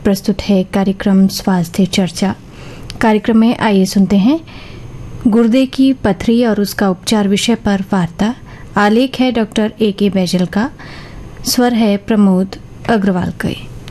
प्रस्तुत है कार्यक्रम स्वास्थ्य चर्चा। कार्यक्रम में आइए सुनते हैं गुर्दे की पथरी और उसका उपचार विषय पर वार्ता। आलेख है डॉक्टर A.K. बैजल का, स्वर है प्रमोद अग्रवाल का।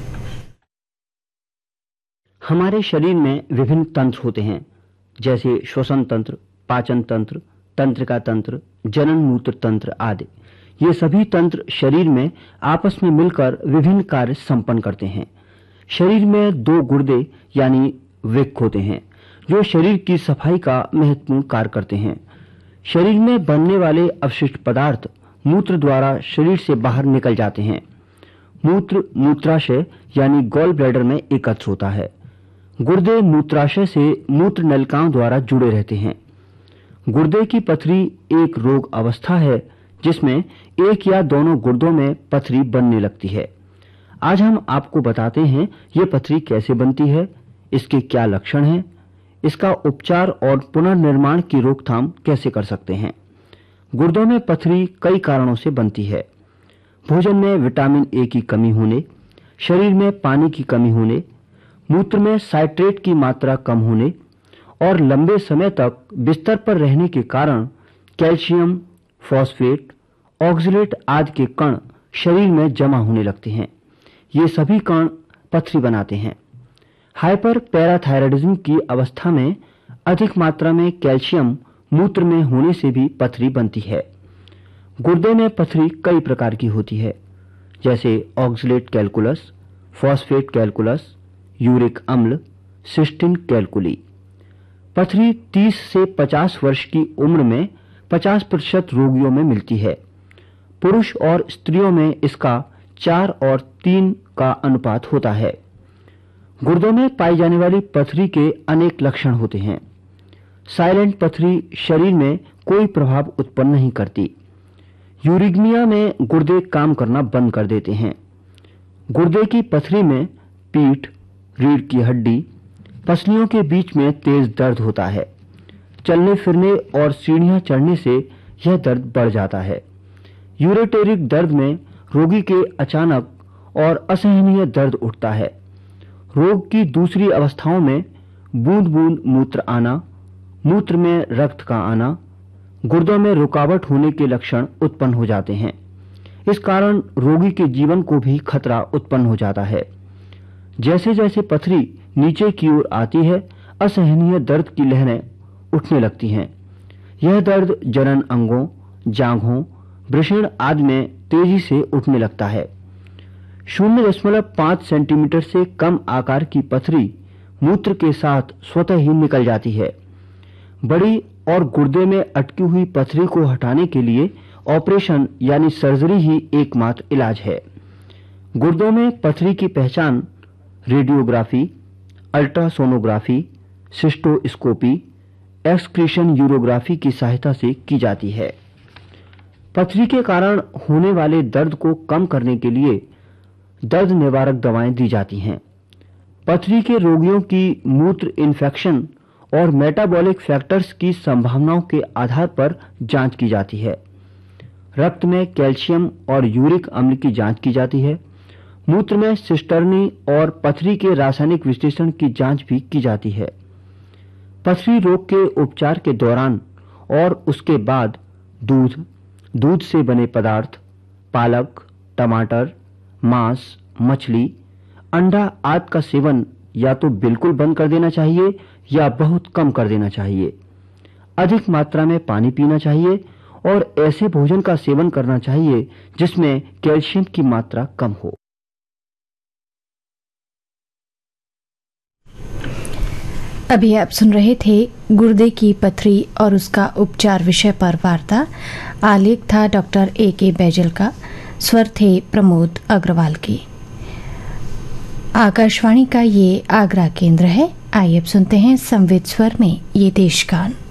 हमारे शरीर में विभिन्न तंत्र होते हैं, जैसे श्वसन तंत्र, पाचन तंत्र, तंत्रिका तंत्र, जनन मूत्र तंत्र आदि। ये सभी तंत्र शरीर में आपस में मिलकर विभिन्न कार्य संपन्न करते हैं। शरीर में 2 गुर्दे यानी वृक्क होते हैं, जो शरीर की सफाई का महत्वपूर्ण कार्य करते हैं। शरीर में बनने वाले अवशिष्ट पदार्थ मूत्र द्वारा शरीर से बाहर निकल जाते हैं। मूत्र मूत्राशय यानी गॉल ब्लैडर में एकत्र होता है। गुर्दे मूत्राशय से मूत्र नलिकाओं द्वारा जुड़े रहते हैं। गुर्दे की पथरी एक रोग अवस्था है जिसमें एक या दोनों गुर्दों में पथरी बनने लगती है। आज हम आपको बताते हैं ये पथरी कैसे बनती है, इसके क्या लक्षण हैं, इसका उपचार और पुनर्निर्माण की रोकथाम कैसे कर सकते हैं। गुर्दों में पथरी कई कारणों से बनती है। भोजन में विटामिन ए की कमी होने, शरीर में पानी की कमी होने, मूत्र में साइट्रेट की मात्रा कम होने और लंबे समय तक बिस्तर पर रहने के कारण कैल्शियम, फॉस्फेट, ऑक्सलेट आदि के कण शरीर में जमा होने लगते हैं। ये सभी कण पथरी बनाते हैं। हाइपर पैराथायराइडिज्म की अवस्था में अधिक मात्रा में कैल्शियम मूत्र में होने से भी पथरी बनती है। गुर्दे में पथरी कई प्रकार की होती है, जैसे oxalate calculus, phosphate calculus, uric अम्ल, सिस्टीन कैलकुली। पथरी 30 से 50 वर्ष की उम्र में 50% रोगियों में मिलती है। पुरुष और स्त्रियों में इसका 4 और 3 का अनुपात होता है। गुर्दों में पाई जाने वाली पथरी के अनेक लक्षण होते हैं। साइलेंट पथरी शरीर में कोई प्रभाव उत्पन्न नहीं करती। यूरिग्मिया में गुर्दे काम करना बंद कर देते हैं। गुर्दे की पथरी में पीठ, रीढ़ की हड्डी, पसलियों के बीच में तेज दर्द होता है। चलने फिरने और सीढ़ियां चढ़ने से यह दर्द बढ़ जाता है। यूरेटेरिक दर्द में रोगी के अचानक और असहनीय दर्द उठता है। रोग की दूसरी अवस्थाओं में बूंद बूंद मूत्र आना, मूत्र में रक्त का आना, गुर्दों में रुकावट होने के लक्षण उत्पन्न हो जाते हैं। इस कारण रोगी के जीवन को भी खतरा उत्पन्न हो जाता है। जैसे जैसे पथरी नीचे की ओर आती है, असहनीय दर्द की लहरें उठने लगती हैं। यह दर्द जनन अंगों, जांघों, वृषण आदि में तेजी से उठने लगता है। 0.5 सेंटीमीटर से कम आकार की पथरी मूत्र के साथ स्वतः ही निकल जाती है। बड़ी और गुर्दे में अटकी हुई पथरी को हटाने के लिए ऑपरेशन यानी सर्जरी ही एकमात्र इलाज है। गुर्दों में पथरी की पहचान radiography, ultrasonography, cystoscopy, excretion urography की सहायता से की जाती है। पथरी के कारण होने वाले दर्द को कम करने के लिए दर्द निवारक दवाएं दी जाती हैं। पथरी के रोगियों की मूत्र इन्फेक्शन और मेटाबॉलिक फैक्टर्स की संभावनाओं के आधार पर जांच की जाती है। रक्त में कैल्शियम और यूरिक अम्ल की जांच की जाती है। मूत्र में सिस्टर्नी और पथरी के रासायनिक विश्लेषण की जांच भी की जाती है। पथरी रोग के उपचार के दौरान और उसके बाद दूध से बने पदार्थ, पालक, टमाटर, मांस, मछली, अंडा आदि का सेवन या तो बिल्कुल बंद कर देना चाहिए या बहुत कम कर देना चाहिए। अधिक मात्रा में पानी पीना चाहिए और ऐसे भोजन का सेवन करना चाहिए जिसमें कैल्शियम की मात्रा कम हो। अभी आप सुन रहे थे गुर्दे की पथरी और उसका उपचार विषय पर वार्ता। आलेख था डॉक्टर A.K. बैजल का, स्वर थे प्रमोद अग्रवाल की। आकाशवाणी का ये आगरा केंद्र है। आइए अब सुनते हैं संवित स्वर में ये देश गान।